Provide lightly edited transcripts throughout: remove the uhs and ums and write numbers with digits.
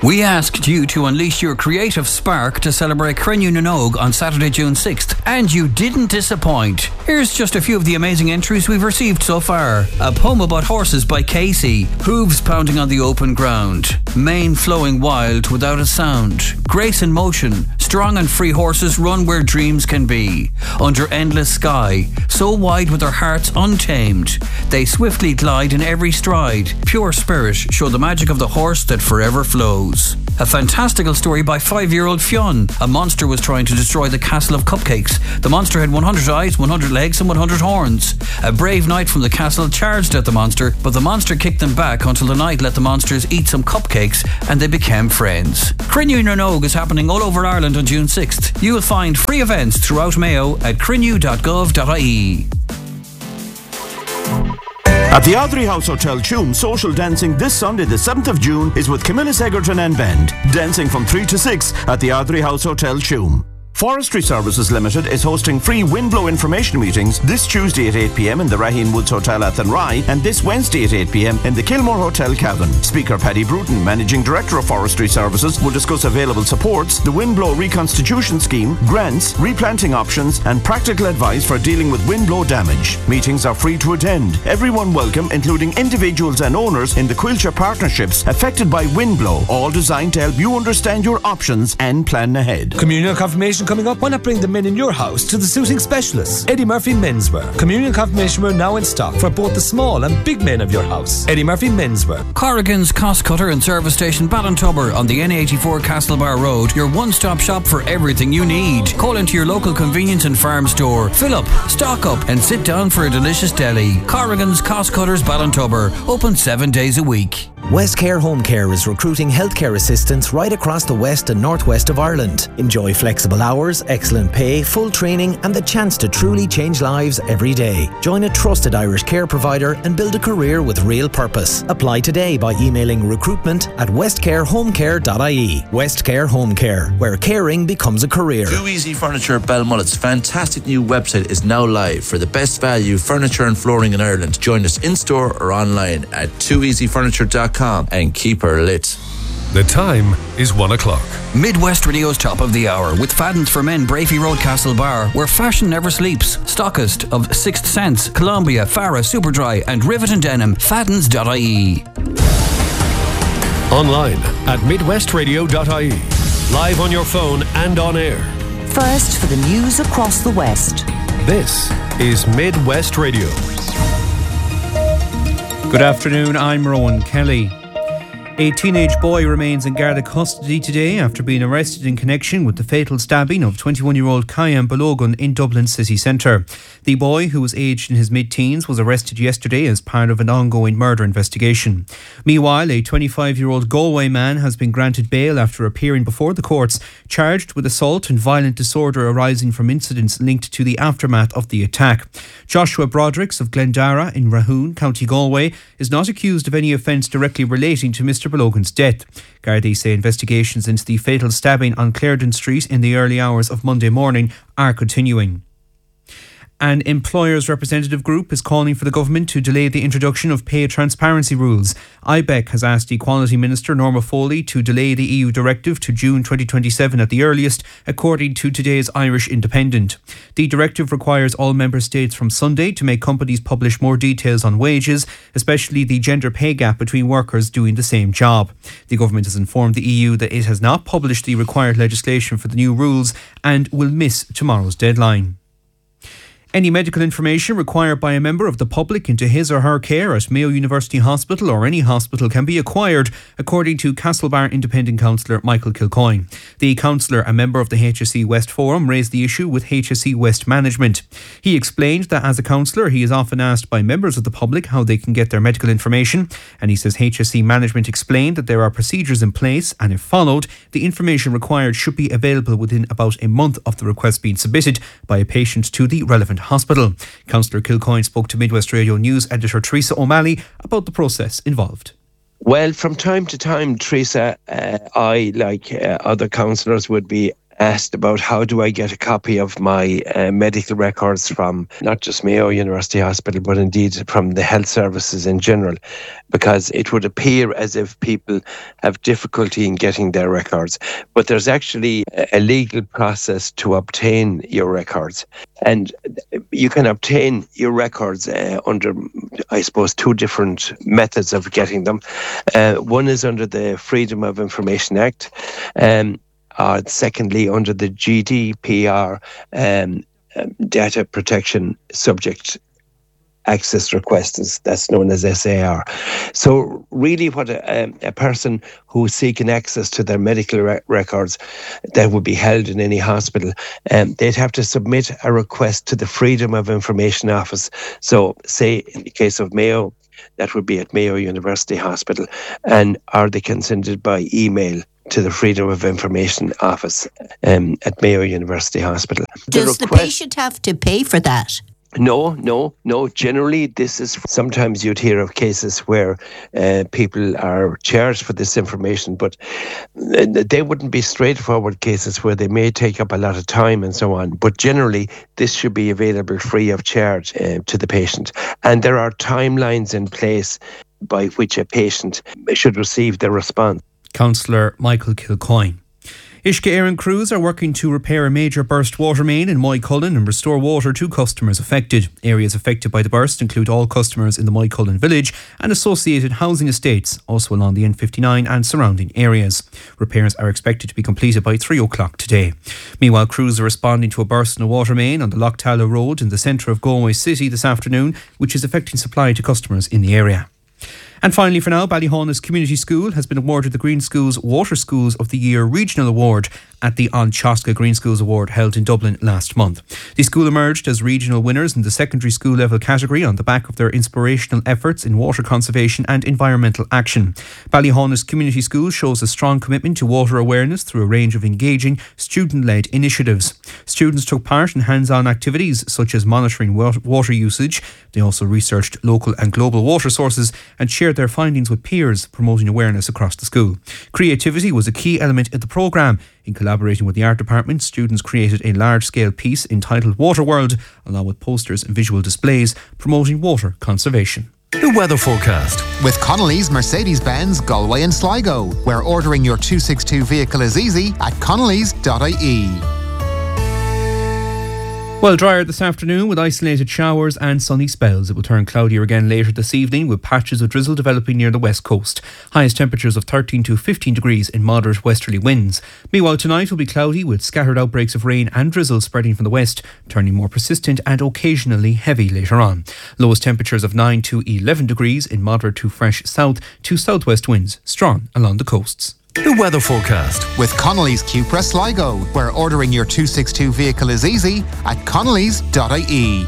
We asked you to unleash your creative spark to celebrate Crenn na nÓg on Saturday, June 6th, and you didn't disappoint. Here's just a few of the amazing entries we've received so far. A poem about horses by Casey. Hooves pounding on the open ground. Mane flowing wild without a sound. Grace in motion. Strong and free horses run where dreams can be. Under endless sky. So wide with their hearts untamed. They swiftly glide in every stride. Pure spirit show the magic of the horse that forever flows. A fantastical story by 5-year-old Fionn. A monster was trying to destroy the castle of cupcakes. The monster had 100 eyes, 100 legs and 100 horns. A brave knight from the castle charged at the monster, but the monster kicked them back until the knight let the monsters eat some cupcakes and they became friends. Crenn na nÓg is happening all over Ireland on June 6th. You will find free events throughout Mayo at crenn.gov.ie. At the Ardrey House Hotel Tuam, social dancing this Sunday the 7th of June is with Camillus Egerton and Band, dancing from 3 to 6 at the Ardrey House Hotel Tuam. Forestry Services Limited is hosting free windblow information meetings this Tuesday at 8 p.m. in the Raheen Woods Hotel Athenry and this Wednesday at 8 p.m. in the Kilmore Hotel Cavan. Speaker Paddy Bruton, Managing Director of Forestry Services, will discuss available supports, the windblow reconstitution scheme, grants, replanting options and practical advice for dealing with windblow damage. Meetings are free to attend. Everyone welcome, including individuals and owners in the Quilcher partnerships affected by windblow, all designed to help you understand your options and plan ahead. Communal confirmation coming up. Why not bring the men in your house to the suiting specialists? Eddie Murphy Menswear. Communal confirmation wear now in stock for both the small and big men of your house. Eddie Murphy Menswear. Corrigan's Cost Cutter and Service Station Ballintubber on the N84 Castlebar Road. Your one-stop shop for everything you need. Call into your local convenience and farm store. Fill up, stock up and sit down for a delicious deli. Corrigan's Cost Cutters Ballintubber. Open 7 days a week. Westcare Home Care is recruiting healthcare assistants right across the west and northwest of Ireland. Enjoy flexible hours, excellent pay, full training and the chance to truly change lives every day. Join a trusted Irish care provider and build a career with real purpose. Apply today by emailing recruitment@westcarehomecare.ie. Westcare Home Care, where caring becomes a career. Too Easy Furniture Belmullet's fantastic new website is now live for the best value furniture and flooring in Ireland. Join us in-store or online at tooeasyfurniture.com and keep her lit. The time is 1 o'clock. Midwest Radio's Top of the Hour with Fadden's for Men, Brafey Road, Castlebar, where fashion never sleeps. Stockist of Sixth Sense, Columbia, Farah, Superdry and Rivet and Denim. Faddens.ie. Online at midwestradio.ie. Live on your phone and on air. First for the news across the West. This is Midwest Radio. Good afternoon, I'm Rowan Kelly. A teenage boy remains in Garda custody today after being arrested in connection with the fatal stabbing of 21-year-old Kyan Balogun in Dublin city centre. The boy, who was aged in his mid-teens, was arrested yesterday as part of an ongoing murder investigation. Meanwhile, a 25-year-old Galway man has been granted bail after appearing before the courts, charged with assault and violent disorder arising from incidents linked to the aftermath of the attack. Joshua Brodricks of Glendara in Rahoon, County Galway, is not accused of any offence directly relating to Mr Balogun's death. Gardaí say investigations into the fatal stabbing on Clarendon Street in the early hours of Monday morning are continuing. An employers' representative group is calling for the government to delay the introduction of pay transparency rules. IBEC has asked Equality Minister Norma Foley to delay the EU directive to June 2027 at the earliest, according to today's Irish Independent. The directive requires all member states from Sunday to make companies publish more details on wages, especially the gender pay gap between workers doing the same job. The government has informed the EU that it has not published the required legislation for the new rules and will miss tomorrow's deadline. Any medical information required by a member of the public into his or her care at Mayo University Hospital or any hospital can be acquired, according to Castlebar Independent Councillor Michael Kilcoyne. The councillor, a member of the HSE West Forum, raised the issue with HSE West management. He explained that as a councillor, he is often asked by members of the public how they can get their medical information, and he says HSE management explained that there are procedures in place, and if followed, the information required should be available within about a month of the request being submitted by a patient to the relevant hospital. Councillor Kilcoyne spoke to Midwest Radio News editor Teresa O'Malley about the process involved. Well, from time to time, Teresa, I, like other councillors, would be asked about how do I get a copy of my medical records from not just Mayo University Hospital, but indeed from the health services in general, because it would appear as if people have difficulty in getting their records. But there's actually a legal process to obtain your records. And you can obtain your records under, I suppose, two different methods of getting them. One is under the Freedom of Information Act. Secondly, under the GDPR data protection subject access request, that's known as SAR. So really what a person who's seeking access to their medical records that would be held in any hospital, they'd have to submit a request to the Freedom of Information Office. So say in the case of Mayo, that would be at Mayo University Hospital, and are they can send it by email to the Freedom of Information Office at Mayo University Hospital. Does the patient have to pay for that? No. Generally, this is sometimes you'd hear of cases where people are charged for this information, but they wouldn't be straightforward cases where they may take up a lot of time and so on. But generally, this should be available free of charge to the patient. And there are timelines in place by which a patient should receive the response. Councillor Michael Kilcoyne. Uisce Éireann crews are working to repair a major burst water main in Moycullen and restore water to customers affected. Areas affected by the burst include all customers in the Moycullen village and associated housing estates, also along the N59 and surrounding areas. Repairs are expected to be completed by 3 o'clock today. Meanwhile, crews are responding to a burst in a water main on the Lochtalla Road in the centre of Galway City this afternoon, which is affecting supply to customers in the area. And finally for now, Ballyhaunis Community School has been awarded the Green Schools Water Schools of the Year Regional Award at the An Teasca Green Schools Award held in Dublin last month. The school emerged as regional winners in the secondary school level category on the back of their inspirational efforts in water conservation and environmental action. Ballyhaunis Community School shows a strong commitment to water awareness through a range of engaging student-led initiatives. Students took part in hands-on activities such as monitoring water usage. They also researched local and global water sources and shared their findings with peers, promoting awareness across the school. Creativity was a key element in the programme. In collaborating with the art department, students created a large-scale piece entitled Water World, along with posters and visual displays promoting water conservation. The weather forecast with Connolly's Mercedes-Benz Galway and Sligo, where ordering your 262 vehicle is easy at connolly's.ie. Well, drier this afternoon with isolated showers and sunny spells. It will turn cloudier again later this evening with patches of drizzle developing near the west coast. Highest temperatures of 13 to 15 degrees in moderate westerly winds. Meanwhile, tonight will be cloudy with scattered outbreaks of rain and drizzle spreading from the west, turning more persistent and occasionally heavy later on. Lowest temperatures of 9 to 11 degrees in moderate to fresh south to southwest winds, strong along the coasts. The weather forecast with Connolly's Cupra Sligo, where ordering your 262 vehicle is easy at connolly's.ie.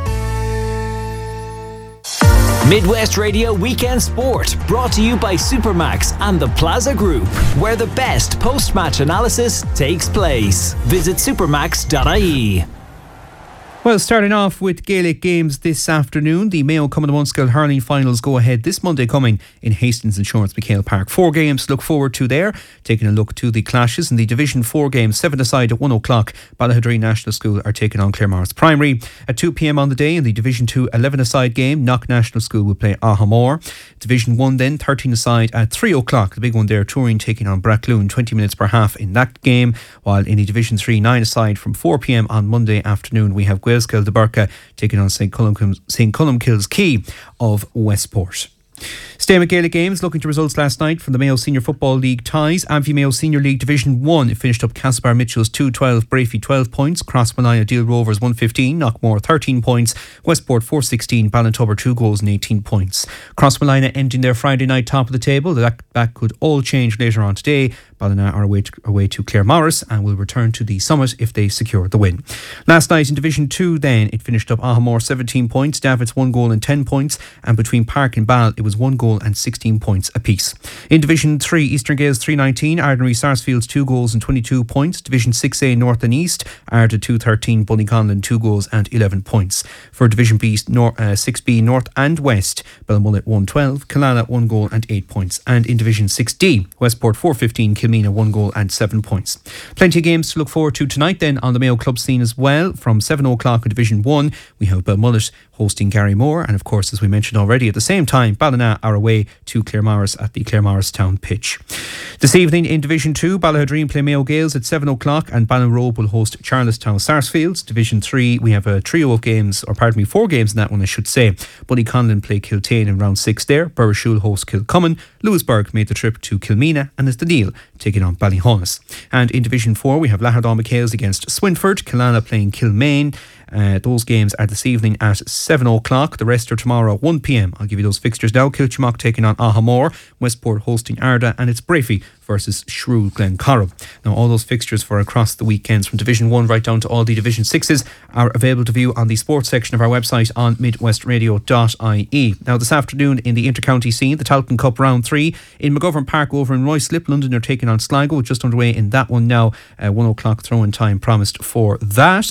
Midwest Radio Weekend Sport, brought to you by Supermax and the Plaza Group, where the best post-match analysis takes place. Visit supermax.ie. Well, starting off with Gaelic games this afternoon, the Mayo Cumann Munskill hurling finals go ahead this Monday coming in Hastings Insurance McHale Park. 4 games to look forward to there. Taking a look to the clashes in the Division 4 games, 7-a-side at 1 o'clock. Ballahadreen National School are taking on Claremorris Primary. At 2 p.m. on the day in the Division 2 11-a-side game, Knock National School will play Ahamore. Division 1 then, 13-a-side at 3 o'clock. The big one there, Turin taking on Brackloon, 20 minutes per half in that game. While in the Division 3 9-a-side from 4 p.m. on Monday afternoon, we have Gaelscoil de Burka taking on St. Columkille's Quay of Westport. Staying with Gaelic games, looking to results last night from the Mayo Senior Football League ties. Amphy Mayo Senior League Division 1, it finished up Castlebar Mitchell's 2-12, Brafey 12 points, Crossmalina Deal Rovers 115, Knockmore 13 points, Westport 4-16, Ballintubber 2 goals and 18 points. Crossmalina ending their Friday night top of the table. That could all change later on today. Ballina are away to Claremorris and will return to the summit if they secure the win. Last night in Division 2 then, it finished up Ahamore 17 points, Davids 1 goal and 10 points, and between Park and Ball it was 1 goal and 16 points apiece. In Division 3, Eastern Gales 319, Ardnary Sarsfields 2 goals and 22 points. Division 6A North and East, Arda 213, Bunnyconlin 2 goals and 11 points. For Division B 6B North and West, Belmullet 112, Killala 1 goal and 8 points. And in Division 6D, Westport 415, Kilmina 1 goal and 7 points. Plenty of games to look forward to tonight then on the Mayo Club scene as well. From 7 o'clock in Division 1, we have Belmullet hosting Garrymore, and of course, as we mentioned already, at the same time, Ballina are away to Claremorris at the Claremorris Town pitch. This evening in Division 2, Ballahadreen play Mayo Gales at 7 o'clock, and Ballinrobe will host Charlestown Sarsfields. Division 3, we have a trio of games, or pardon me, 4 games in that one I should say. Bunnyconlin play Kiltane in round 6 there, Burrishoole host Kilcommon, Lewisburg made the trip to Kilmina, and it's the Neil taking on Ballyhonus. And in Division 4, we have Lahardon McHales against Swinford, Killala playing Kilmaine. Those games are this evening at 7 o'clock. The rest are tomorrow at 1 p.m. I'll give you those fixtures now. Kilchimock taking on Ahamore, Westport hosting Arda, and it's Brafey versus Shrew Glencorrib. Now, all those fixtures for across the weekends from Division 1 right down to all the Division 6s are available to view on the sports section of our website on midwestradio.ie. Now, this afternoon in the inter-county scene, the Talcon Cup Round 3 in McGovern Park over in Ruislip. London are taking on Sligo, just underway in that one now. 1 o'clock throw-in time promised for that.